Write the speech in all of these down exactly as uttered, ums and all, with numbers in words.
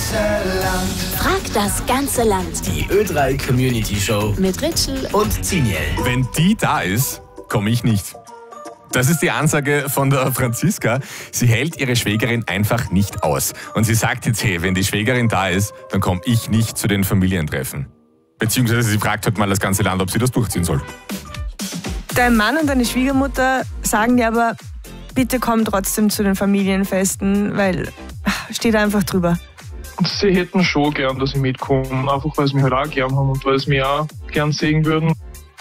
Frag das ganze Land. Die Ö drei Community Show Mit Ritschl und Ziniel. Wenn die da ist, komme ich nicht. Das ist die Ansage von der Franziska. Sie hält ihre Schwägerin einfach nicht aus. Und sie sagt jetzt, hey, wenn die Schwägerin da ist, dann komme ich nicht zu den Familientreffen. Beziehungsweise sie fragt halt mal das ganze Land, ob sie das durchziehen soll. Dein Mann und deine Schwiegermutter sagen dir aber, bitte komm trotzdem zu den Familienfesten, weil steht einfach drüber. Sie hätten schon gern, dass ich mitkomme, einfach weil sie mich halt auch gern haben und weil sie mich auch gern sehen würden.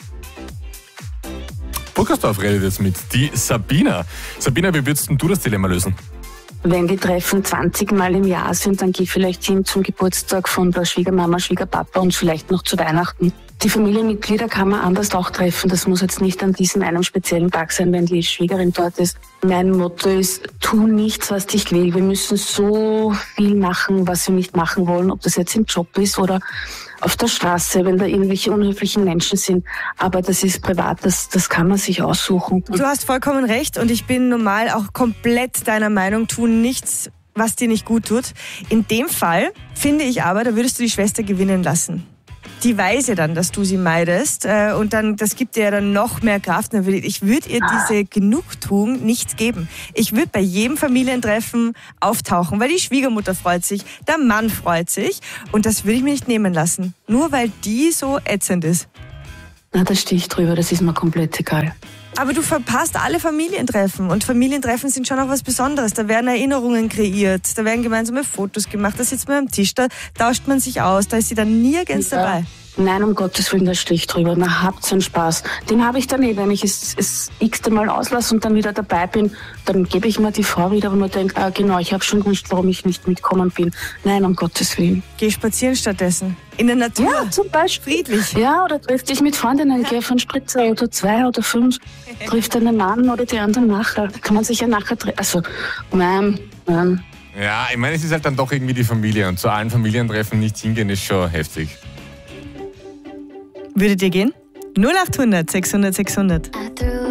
Burgersdorf redet jetzt mit. Die Sabina. Sabina, wie würdest du das Dilemma lösen? Wenn die Treffen zwanzig Mal im Jahr sind, dann geh vielleicht hin zum Geburtstag von der Schwiegermama, Schwiegerpapa und vielleicht noch zu Weihnachten. Die Familienmitglieder kann man anders auch treffen. Das muss jetzt nicht an diesem einen speziellen Tag sein, wenn die Schwiegerin dort ist. Mein Motto ist, tu nichts, was dich quält. Wir müssen so viel machen, was wir nicht machen wollen, ob das jetzt im Job ist oder auf der Straße, wenn da irgendwelche unhöflichen Menschen sind. Aber das ist privat, das, das kann man sich aussuchen. Du hast vollkommen recht und ich bin normal auch komplett deiner Meinung, tu nichts, was dir nicht gut tut. In dem Fall finde ich aber, da würdest du die Schwester gewinnen lassen. Die weiß ja dann, dass du sie meidest äh, und dann, das gibt dir ja dann noch mehr Kraft. Ich würde ihr diese Genugtuung nicht geben. Ich würde bei jedem Familientreffen auftauchen, weil die Schwiegermutter freut sich, der Mann freut sich und das würde ich mir nicht nehmen lassen. Nur weil die so ätzend ist. Na, da stehe ich drüber, das ist mir komplett egal. Aber du verpasst alle Familientreffen und Familientreffen sind schon auch was Besonderes. Da werden Erinnerungen kreiert, da werden gemeinsame Fotos gemacht, da sitzt man am Tisch, da tauscht man sich aus, da ist sie dann nirgends ja. dabei. Nein, um Gottes Willen, da stehe ich drüber. Na, habt so einen Spaß. Den habe ich dann eh, wenn ich es das x-te Mal auslasse und dann wieder dabei bin, dann gebe ich mir die Frau wieder, wenn man denkt, ah, genau, ich habe schon gewusst, warum ich nicht mitkommen bin. Nein, um Gottes Willen. Geh spazieren stattdessen. In der Natur. Ja, zum Beispiel. Friedlich. Ja, oder triff dich mit Freundinnen, geh auf einen Spritzer oder zwei oder fünf, trifft einen Mann oder die anderen nachher. Kann man sich ja nachher treffen. Also, nein, nein. Ja, ich meine, es ist halt dann doch irgendwie die Familie und zu allen Familientreffen nicht hingehen ist schon heftig. Würdet ihr gehen? null acht hundert sechshundert sechshundert.